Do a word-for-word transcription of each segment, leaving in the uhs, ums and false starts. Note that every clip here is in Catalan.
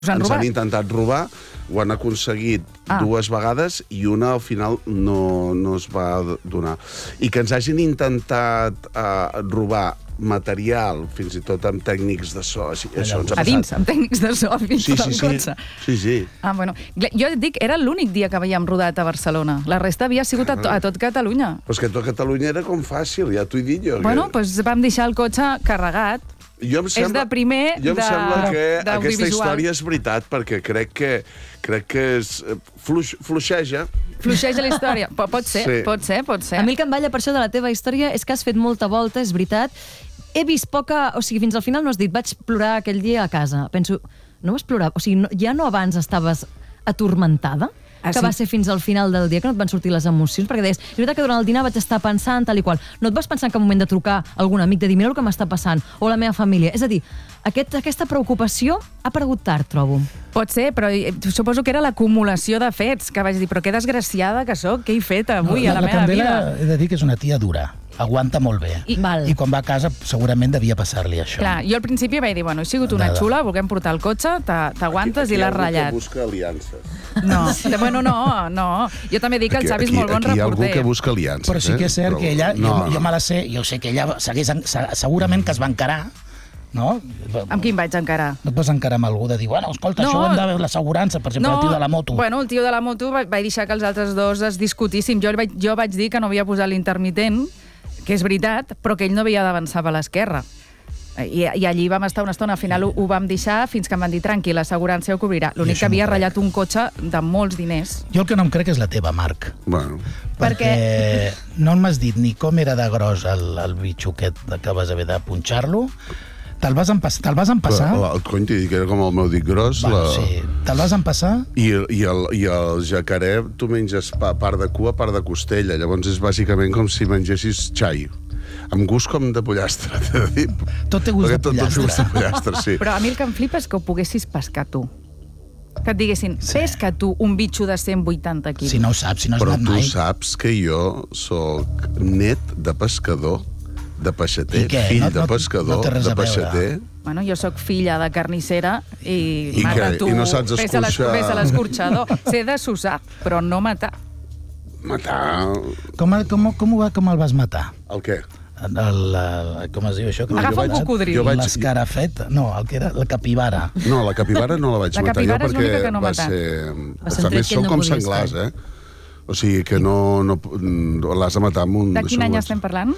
Us han ens robat? han intentat robar, ho han aconseguit Ah. dues vegades i una al final no, no es va donar. I que ens hagin intentat uh, robar material, fins i tot amb tècnics de so. Això ens ha A passat. dins, amb tècnics de so, fins Sí, al sí, sí. cotxe. sí, sí. Ah, bueno. Jo et dic, era l'únic dia que havíem rodat a Barcelona. La resta havia sigut a, to a tot Catalunya. Però és que tot Catalunya era com fàcil, ja t'ho he dit jo. Bueno, que... doncs vam deixar el cotxe carregat. Jo em És de primer jo em de- sembla que aquesta d'audiovisual. història és veritat, perquè crec que, crec que és, fluix, fluixeja. Fluixeja la història. P pot ser, Sí. pot ser, pot ser. A mi el que em balla per això de la teva història és que has fet molta volta, és veritat. He vist poca... O sigui, fins al final no has dit, vaig plorar aquell dia a casa. Penso, no vas plorar? O sigui, no, ja no abans estaves atormentada? Ah, que sí? va ser fins al final del dia que no et van sortir les emocions? Perquè deies, és veritat que durant el dinar vaig estar pensant tal i qual. No et vas pensar en cap moment de trucar a algun amic, de dir, mira el que m'està passant, o la meva família. És a dir, aquest, aquesta preocupació ha aparegut tard, trobo. Pot ser, però suposo que era l'acumulació de fets, que vaig dir, però que desgraciada que sóc, què he fet avui no, a la, la meva Candela, vida? he de dir que és una tia dura. Aguanta molt bé. I- Val. I quan va a casa segurament devia passar-li això. Clar, jo al principi vaig dir, bueno, he sigut una Nada. xula, volguem portar el cotxe, t'a- t'aguantes i Aquí hi ha l'has algú que ratllat. busca aliances. No, de, bueno, no, no. Jo també dic que el Xavi és molt bon aquí hi ha algú reporter. que busca aliances. Però sí que és cert eh? que ella, No, jo, jo no. me la sé, jo sé que ella s'hagués en- se- segurament que es va encarar, no? Amb qui em vaig encarar? No et vas encarar amb algú de dir, bueno, escolta, No. això ho hem de veure l'assegurança, per exemple, el tio de la moto. Bueno, el tio de la moto va- vaig deixar que els altres dos es discutissin. Jo vaig, jo vaig dir que no havia posat l'intermitent, que és veritat, però que ell no havia d'avançar per l'esquerra. I, I allí vam estar una estona, al final ho, ho vam deixar fins que em van dir, tranquil, l'assegurança ho cobrirà. L'únic això que havia m'ho crec. ratllat un cotxe de molts diners. Jo el que no em crec és la teva, Marc. Bueno, Perquè no m'has dit ni com era de gros el, el bitxo aquest que vas haver de punxar-lo. Te'l vas, empas te'l vas empassar? però, el cony t'he dit que era com el meu dit gros. Bueno, la... sí. Te'l vas empassar? I, i, el, I el jacaré, tu menges pa, part de cua, part de costella. Llavors és bàsicament com si mengessis xai. Amb gust com de pollastre, t'he de dir. Tot té gust Perquè de tot, tot té gust pollastre. de pollastre, sí. Però a mi el que em flipa és que ho poguessis pescar tu. Que et diguessin, sí. pesca tu un bitxo de cent vuitanta quilos. Si no ho saps, si no has Però anat tu mai. saps que jo sóc net de pescador, de peixater, I què? fill No- de no- pescador, no té res de a veure. peixater. Bueno, jo sóc filla de carnissera i, I mata què? tu, I no saps ves a l'es- escorxar? ves a l'escorxador. Sé de susar, però no matar. Matar... Com, com, com, ho va, com el vas matar? El què? El, el, com es diu això? Agafa jo un vaig- cocodril. jo vaig- L'escarafet? No, el que era la capibara. No, la capibara no la vaig La matar jo capibara és perquè l'única que no va matar. ser... Va ser un També tret que ell són no com podia senglars, estar. eh? O sigui que no, no l'has de matar amb un... De quin això any ho vaig- estem parlant?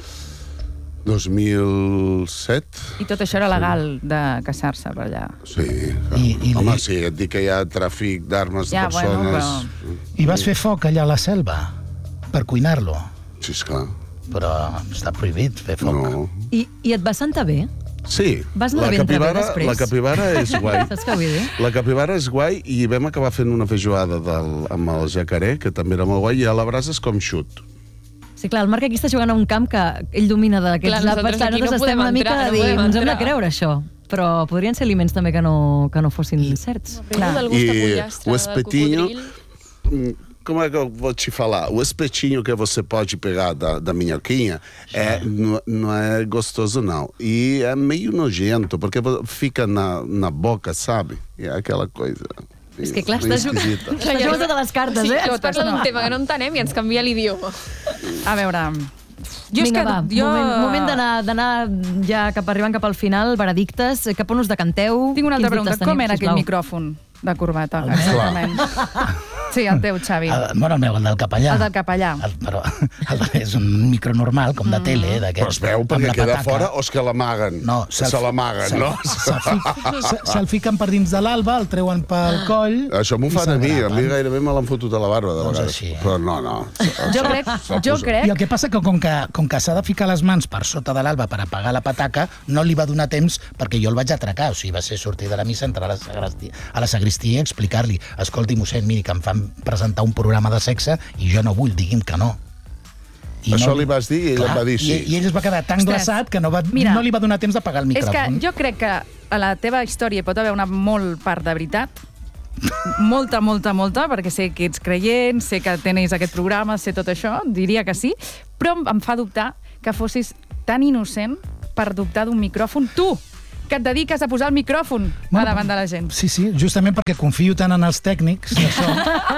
dos mil set? I tot això era legal de caçar-se per allà. Sí. I- i- Home, i- sí, et dic que hi ha tràfic d'armes de Ja, bueno, persones... I vas fer foc allà a la selva per cuinar-lo. Sí, esclar. Però està prohibit fer foc. No. I, I et va sentar bé? Sí, Vas anar la ben entrevé capibara, després? la capibara és guai. Saps què vull dir? La capibara és guai i vam acabar fent una feijoada del, amb el jacaré, que també era molt guai, i a la brasa és com xut. Sí, clar, el Marc aquí està jugant a un camp que ell domina d'aquests Clar, àpats. nosaltres Clar, aquí no nosaltres estem podem una mica entrar, a no dir, podem ens hem de entrar. creure això. Però podrien ser aliments també que no, que no fossin certs. Però del gust de pollastre, o del espetinho, cocodril... como é que eu vou te falar? O espetinho que você pode pegar da, da minhoquinha é, não, não é gostoso, não. E é meio nojento, porque fica na, na boca, sabe? E é aquela coisa... És que clar, meio estàs jugant esquisita. estàs jugant totes les cartes, O sigui, eh? ens parla d'un tema que no entenem i ens canvia l'idioma. A veure... Jo és Vinga, que, va, jo... moment, moment d'anar- d'anar ja cap arribant cap al final, veredictes, cap on us decanteu? Tinc una altra Quins pregunta. dubtes Com teniu, era aquell sisplau? micròfon de corbata? El meu? Exactament. Sí, el teu, Xavi. El, bueno, el meu, el del capellà. El del capellà. El, però el, és un micro normal, com de tele, Però d'aquests. es veu amb perquè la queda pataca. fora o és que l'amaguen? No, se l'amaguen, se'l- no? Se'l fic- se- se'l fiquen per dins de l'alba, el treuen pel coll... Això m'ho i fan a mi, a s'agrapen. mi gairebé me l'han fotut a la barba, de Doncs vegades. així. Però no, no. Jo crec, jo I el crec... que passa que com que, com que s'ha de ficar les mans per sota de l'alba per apagar la pataca, no li va donar temps perquè jo el vaig atracar. O sigui, va ser sortir de la missa, entrar a la sagristia, a la sagristia i explicar-li: escolti, mossèn, miri, que em fan presentar un programa de sexe i jo no vull, digui'm que no. I Això li vas dir i ell Clar, et va dir sí. I, I ell es va quedar tan Ostres, glaçat que no, va, mira, no li va donar temps d'apagar el És que micròfon. jo crec que a la teva història hi pot haver una molt part de veritat, molta, molta, molta, perquè sé que ets creient, sé que tens aquest programa, sé tot això, diria que sí, però em fa dubtar que fossis tan innocent per dubtar d'un micròfon tu, que et dediques a posar el micròfon a davant de la gent. Sí, sí, justament perquè confio tant en els tècnics de so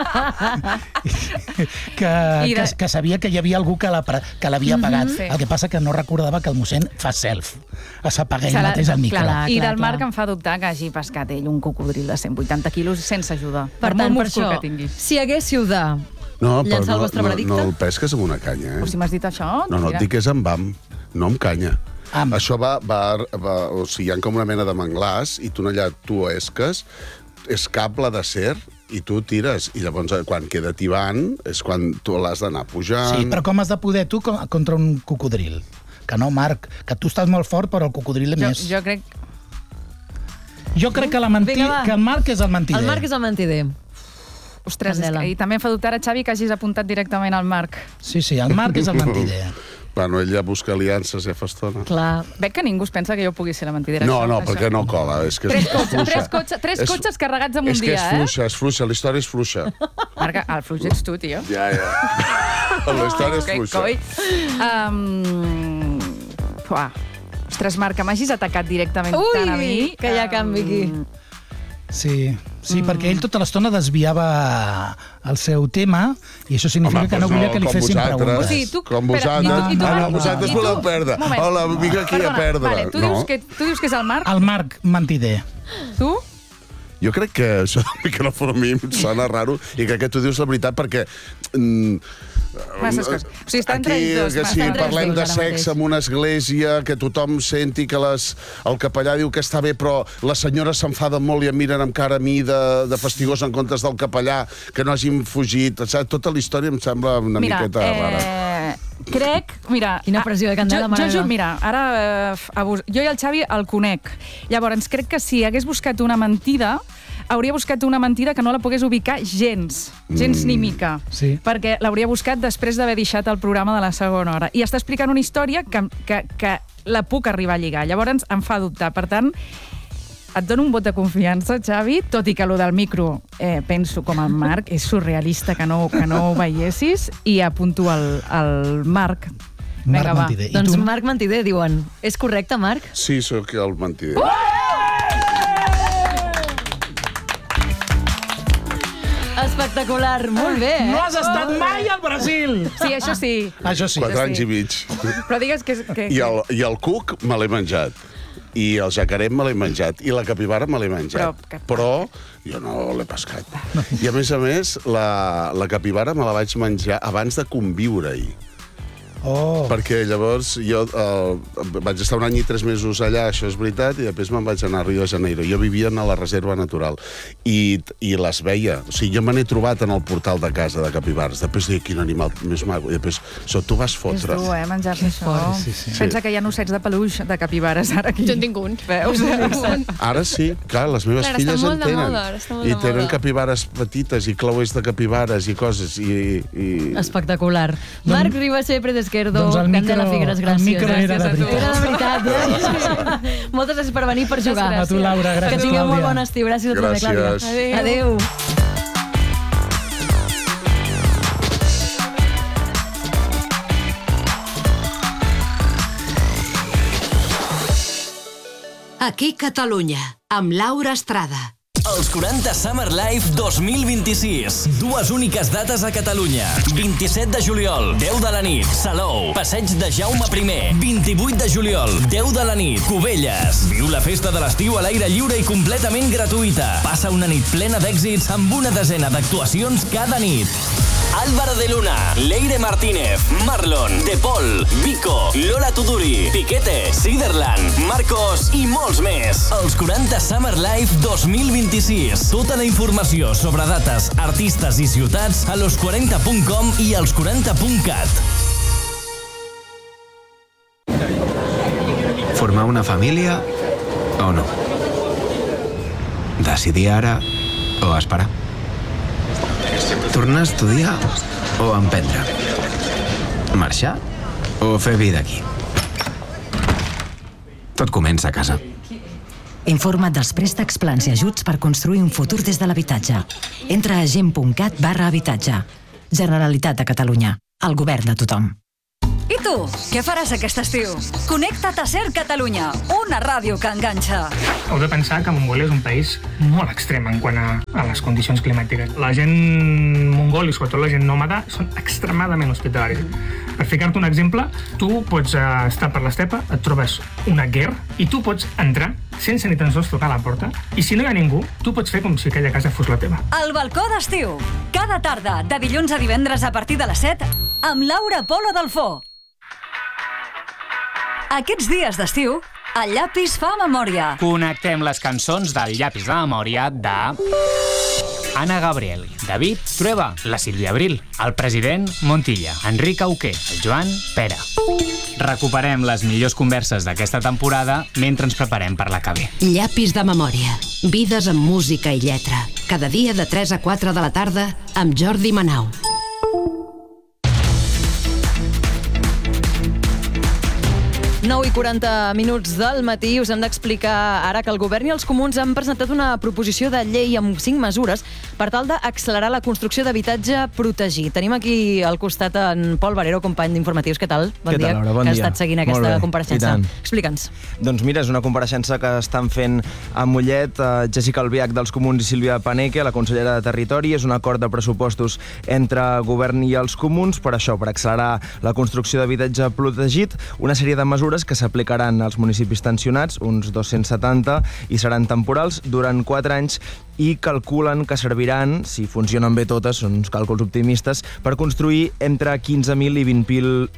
que, I de- que, que sabia que hi havia algú que la- que l'havia apagat. sí. El que passa que no recordava que el mossèn fa self. S'apaga ell Se la- mateix el micro. clar. I del clar. Marc em fa dubtar que hagi pescat ell un cocodril de cent vuitanta quilos sense ajuda. Per molt tant, per múscul això, que tingui. si haguéssiu de No, però llançar el no, vostre no, veredicte... no el pesques amb una canya, eh? Però si m'has dit això... No, no, et mira. dic que és amb bam, no amb canya. Amb. Això va, va, va... O sigui, hi ha com una mena de manglars i tu allà tu esques, és cable d'acer i tu tires. I llavors, quan queda tibant, és quan tu l'has d'anar pujant. Sí, però com has de poder tu co- contra un cocodril? Que no, Marc, que tu estàs molt fort, però el cocodril és Jo, més... jo crec... Jo crec que, la menti... Vinga, va. que el Marc és el mentider. El Marc és el mentider. Ostres, és Candela. que, i també em fa dubtar a Xavi que hagis apuntat directament al Marc. Sí, sí, el Marc és el mentider. Bueno, ell ja busca aliances ja fa estona. Clar. Veig que ningú es pensa que jo pugui ser la mentidera. No, Això- no, això- perquè no cola. És que és, Tres, és cotxes, fluixa. tres, cotxes, tres És- cotxes carregats en un És que dia, és fluixa, és fluixa, la història és fluixa. eh? Marc, el fluix ets tu, tio. Ja, ja. La història és Que fluixa. coi. Um, uah. Ostres, Marc, que m'hagis atacat directament Ui, tant a mi... que hi ha canvi aquí. Um, Sí, sí mm. perquè ell tota l'estona desviava el seu tema i això significa Home, que no doncs volia que li com fessin vosaltres. preguntes. O sigui, tu- Com espera, vosaltres. i tu- i tu, Ah, no, Marc, vosaltres i tu- voleu perdre. moment. Hola, vinc aquí Perdona, a perdre. Vale, tu, no. dius que, tu dius que és el Marc? El Marc, mentider. Tu? Jo crec que això del micròfon a mi em sona raro i crec que tu dius la veritat perquè... Mm, Masses coses. O sigui, està entre aquí, ells dos, que està si entre ells parlem dos de ara sexe mateix. en una església, que tothom senti que les, el capellà diu que està bé, però les senyores s'enfaden molt i em miren amb cara a mi de, de fastigós en comptes del capellà, que no hagin fugit. Saps? Tota la història em sembla una Mira, miqueta rara. eh, crec... Mira, Quina pressió de Candela, jo, mare jo, jo, meva. mira, ara eh, abus... jo i el Xavi el conec. Llavors, crec que si hagués buscat una mentida, hauria buscat una mentida que no la pogués ubicar gens, gens mm, ni mica, sí. perquè l'hauria buscat després d'haver deixat el programa de la segona hora. I està explicant una història que, que, que la puc arribar a lligar. Llavors em fa dubtar. Per tant, et dono un vot de confiança, Xavi, tot i que lo del micro, eh, penso com el Marc, és surrealista que no, que no ho veiessis, i apunto el, el Marc. Marc Vinga, va. mentider. I Doncs tu? Marc mentider, diuen. És correcte, Marc? Sí, sóc el mentider. Espectacular, molt bé, eh? No has estat mai al Brasil! Sí, això sí. Això sí. Quatre sí. anys i mig. Però digues que... que, I el, I el cuc me l'he menjat. I el jacaré me l'he menjat. I la capibara me l'he menjat. Però- Però jo no l'he pescat. I a més a més, la, la capibara me la vaig menjar abans de conviure-hi. Oh. Perquè llavors jo eh, vaig estar un any i tres mesos allà, això és veritat, i després me'n vaig anar a Rio de Janeiro. Jo vivia a la reserva natural i, i les veia. O sigui, jo me n'he trobat en el portal de casa de capibares. Després deia, quin animal més maco. I després, això t'ho vas És fotre. dur, eh, menjar-se això. fort, sí, sí. Pensa que hi ha ossets de peluix de capibares ara aquí. Jo en tinc un. Veus? Ara sí, clar, les meves Clar, filles està molt en de tenen. moda, ara està molt I de tenen moda. capibares petites i clouets de capibares i coses. I, i... Espectacular. Marc Ribas Epre d'Esquerdo, doncs el micro- Candela Figueres, el gràcies. micro era de Gràcies a tu. veritat. Era de veritat. Eh? Moltes gràcies per venir, per jugar. A tu, Laura, Que gràcies, tingueu molt Clàudia. bon estiu. Gràcies a tu, també, Clàudia. Gràcies. Adéu. Aquí Catalunya, amb Laura Estrada. Els quaranta Summer Life dos mil vint-i-sis. Dues úniques dates a Catalunya. vint-i-set de juliol, deu de la nit, Salou, Passeig de Jaume primer. vint-i-vuit de juliol, deu de la nit, Cubelles. Viu la festa de l'estiu a l'aire lliure i completament gratuïta. Passa una nit plena d'èxits amb una desena d'actuacions cada nit. Álvaro de Luna, Leire Martínez, Marlon, De Paul, Vico, Lola Tuduri, Piquete, Siderland, Marcos i molts més. Els quaranta Summer Life dos mil vint-i-sis. Tota la informació sobre dates, artistes i ciutats a los quaranta punt com i als quaranta punt cat. Formar una família o no? Decidir ara o esperar? Tornar a estudiar o emprendre? Marxar o fer vida aquí? Tot comença a casa. Informa't dels préstecs, plans i ajuts per construir un futur des de l'habitatge. Entra a gent punt cat barra habitatge. Generalitat de Catalunya. El govern de tothom. It's tu, què faràs aquest estiu? Connecta't a Ser Catalunya, una ràdio que enganxa. Heu de pensar que Mongòlia és un país molt extrem en quant a, a les condicions climàtiques. La gent mongol i sobretot la gent nòmada són extremadament hospitalaris. Per ficar-te un exemple, tu pots uh, estar per l'estepa, et trobes una guerra i tu pots entrar sense ni tan sols trucar a la porta i si no hi ha ningú, tu pots fer com si aquella casa fos la teva. El balcó d'estiu. Cada tarda, de dilluns a divendres a partir de les set, amb Laura Polo Delfó. Aquests dies d'estiu, el llapis fa memòria. Connectem les cançons del llapis de memòria de... Anna Gabriel, David Trueba, la Sílvia Abril, el president Montilla, Enric Auqué, el Joan Pera. Recuperem les millors converses d'aquesta temporada mentre ens preparem per la que ve. Llapis de memòria. Vides amb música i lletra. Cada dia de tres a quatre de la tarda amb Jordi Manau. nou i quaranta minuts del matí. Us hem d'explicar ara que el govern i els comuns han presentat una proposició de llei amb cinc mesures per tal d'accelerar la construcció d'habitatge protegit. Tenim aquí al costat en Pol Valero, company d'Informatius. Què tal? Bon Què dia. tal, Laura? Bon que dia. has estat seguint aquesta compareixença. Explica'ns. Doncs mira, és una compareixença que estan fent a Mollet eh, Jessica Albiach dels Comuns i Sílvia Paneque, la consellera de Territori. És un acord de pressupostos entre govern i els comuns per això, per accelerar la construcció d'habitatge protegit. Una sèrie de mesures que s'aplicaran als municipis tensionats, uns dos-cents setanta, i seran temporals durant quatre anys i calculen que serviran, si funcionen bé totes, són uns càlculs optimistes, per construir entre quinze mil i vint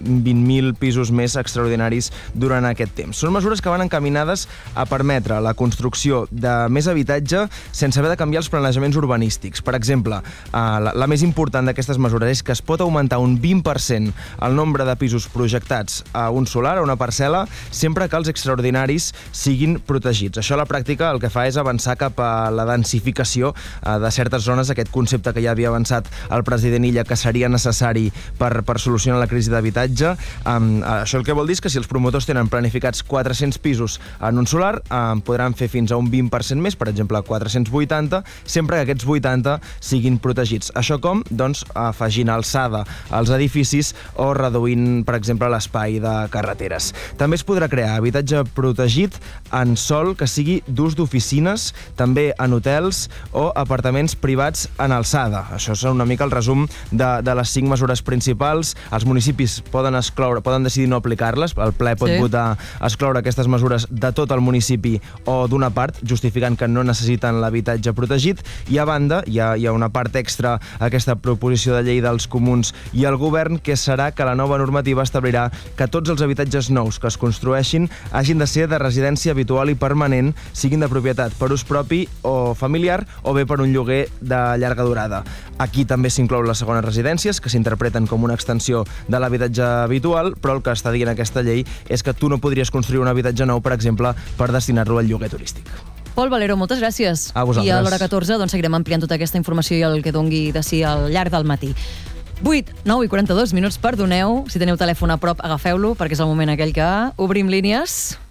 mil pisos més extraordinaris durant aquest temps. Són mesures que van encaminades a permetre la construcció de més habitatge sense haver de canviar els planejaments urbanístics. Per exemple, la, la més important d'aquestes mesures és que es pot augmentar un vint per cent el nombre de pisos projectats a un solar, a una parcel·la, sempre que els extraordinaris siguin protegits. Això a la pràctica el que fa és avançar cap a la densificació de certes zones, aquest concepte que ja havia avançat el president Illa que seria necessari per, per solucionar la crisi d'habitatge. Um, això el que vol dir és que si els promotors tenen planificats quatre-cents pisos en un solar, um, podran fer fins a un vint per cent més, per exemple quatre-cents vuitanta, sempre que aquests vuitanta siguin protegits. Això com? Doncs afegint alçada als edificis o reduint, per exemple, l'espai de carreteres. També es podrà crear habitatge protegit en sòl que sigui d'ús d'oficines, també en hotels o apartaments privats en alçada. Això és una mica el resum de, de les cinc mesures principals. Els municipis poden excloure, poden decidir no aplicar-les. El ple pot sí. votar excloure aquestes mesures de tot el municipi o d'una part, justificant que no necessiten l'habitatge protegit. I a banda, hi ha, hi ha una part extra a aquesta proposició de llei dels comuns i el govern, que serà que la nova normativa establirà que tots els habitatges nous que es construeixin hagin de ser de residència habitual i permanent, siguin de propietat per ús propi o familiar o bé per un lloguer de llarga durada. Aquí també s'inclou les segones residències, que s'interpreten com una extensió de l'habitatge habitual, però el que està dient aquesta llei és que tu no podries construir un habitatge nou, per exemple, per destinar-lo al lloguer turístic. Pol Valero, moltes gràcies. A vosaltres. I a l'hora catorze doncs, seguirem ampliant tota aquesta informació i el que dongui de si al llarg del matí. vuit, nou i quaranta-dos minuts, perdoneu. Si teniu telèfon a prop, agafeu-lo, perquè és el moment aquell que obrim línies.